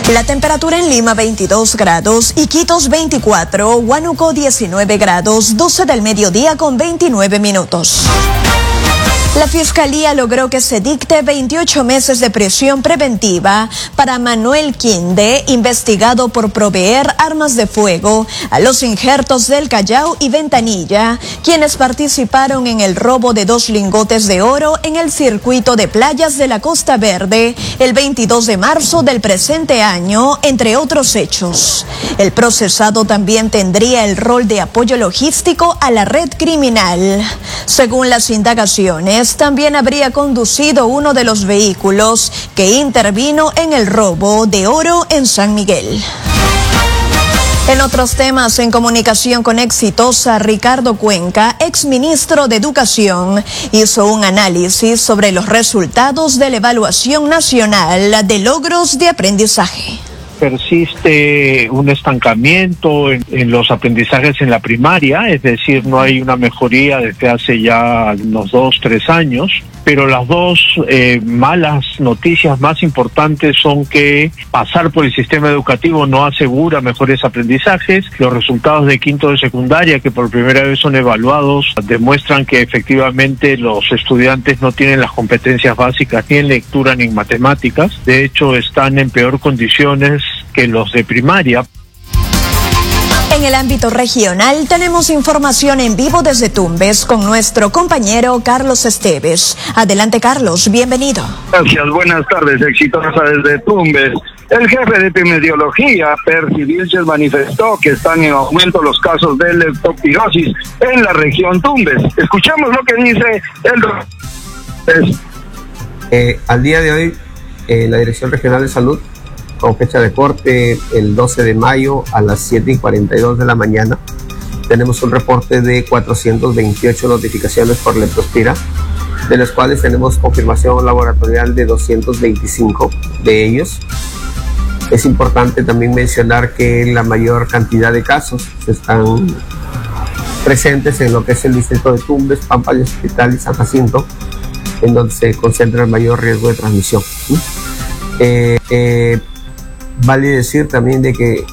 La temperatura en Lima 22 grados, Iquitos 24, Huánuco 19 grados, 12 del mediodía con 29 minutos. La Fiscalía logró que se dicte 28 meses de prisión preventiva para Manuel Quinde, investigado por proveer armas de fuego a los injertos del Callao y Ventanilla, quienes participaron en el robo de 2 lingotes de oro en el circuito de playas de la Costa Verde el 22 de marzo del presente año, entre otros hechos. El procesado también tendría el rol de apoyo logístico a la red criminal. Según las indagaciones, también habría conducido uno de los vehículos que intervino en el robo de oro en San Miguel. En otros temas, en comunicación con Exitosa, Ricardo Cuenca, exministro de Educación, hizo un análisis sobre los resultados de la evaluación nacional de logros de aprendizaje. Persiste un estancamiento en los aprendizajes en la primaria, es decir, no hay una mejoría desde hace ya unos 2-3 años, pero las dos malas noticias más importantes son que pasar por el sistema educativo no asegura mejores aprendizajes. Los resultados de quinto de secundaria, que por primera vez son evaluados, demuestran que efectivamente los estudiantes no tienen las competencias básicas ni en lectura ni en matemáticas. De hecho, están en peor condiciones que los de primaria. En el ámbito regional tenemos información en vivo desde Tumbes con nuestro compañero Carlos Esteves. Adelante, Carlos, bienvenido. Gracias, buenas tardes, Exitosa desde Tumbes. El jefe de epidemiología, Percy Vilches, manifestó que están en aumento los casos de leptospirosis en la región Tumbes. Escuchemos lo que dice el... Al día de hoy, la Dirección Regional de Salud, con fecha de corte el 12 de mayo a las 7:42 de la mañana, tenemos un reporte de 428 notificaciones por leptospira, de los cuales tenemos confirmación laboratorial de 225 de ellos. Es importante también mencionar que la mayor cantidad de casos están presentes en lo que es el distrito de Tumbes, Pampa, Hospital y San Jacinto, en donde se concentra el mayor riesgo de transmisión. Vale decir también de que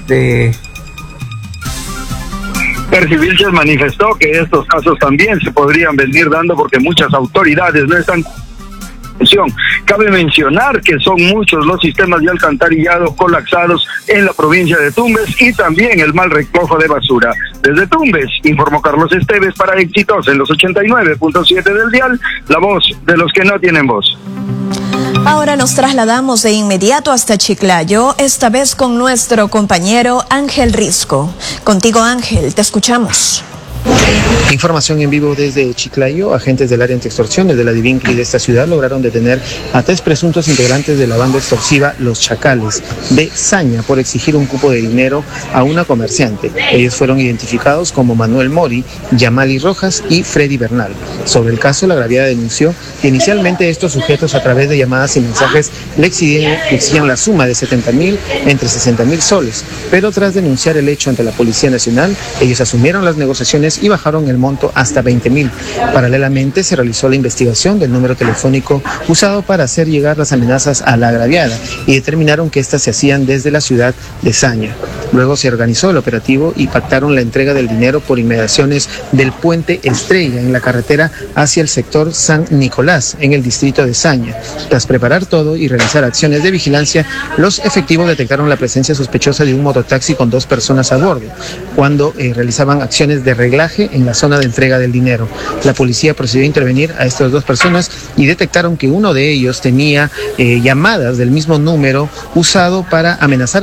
Percy Vilches manifestó que estos casos también se podrían venir dando porque muchas autoridades no están. Cabe mencionar que son muchos los sistemas de alcantarillado colapsados en la provincia de Tumbes y también el mal recojo de basura. Desde Tumbes, informó Carlos Esteves para Exitosa en los 89.7 del dial, la voz de los que no tienen voz. Ahora nos trasladamos de inmediato hasta Chiclayo, esta vez con nuestro compañero Ángel Risco. Contigo, Ángel, te escuchamos. Información en vivo desde Chiclayo. Agentes del área antiextorsiones de la Divincli de esta ciudad lograron detener a 3 presuntos integrantes de la banda extorsiva Los Chacales de Saña por exigir un cupo de dinero a una comerciante. Ellos fueron identificados como Manuel Mori, Yamali Rojas y Freddy Bernal. Sobre el caso, la agraviada denunció que inicialmente estos sujetos, a través de llamadas y mensajes, le exigían la suma de 70.000 entre 60.000 soles, pero tras denunciar el hecho ante la Policía Nacional, ellos asumieron las negociaciones y bajaron el monto hasta 20.000. Paralelamente se realizó la investigación del número telefónico usado para hacer llegar las amenazas a la agraviada y determinaron que éstas se hacían desde la ciudad de Saña. Luego se organizó el operativo y pactaron la entrega del dinero por inmediaciones del Puente Estrella en la carretera hacia el sector San Nicolás en el distrito de Saña. Tras preparar todo y realizar acciones de vigilancia, los efectivos detectaron la presencia sospechosa de un mototaxi con 2 personas a bordo cuando realizaban acciones de reglaje en la zona de entrega del dinero. La policía procedió a intervenir a estas 2 personas y detectaron que uno de ellos tenía llamadas del mismo número usado para amenazar